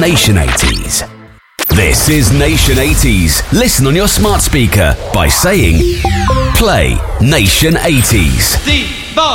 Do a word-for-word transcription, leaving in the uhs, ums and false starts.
Nation eighties. This is Nation eighties. Listen on your smart speaker by saying, play Nation eighties. The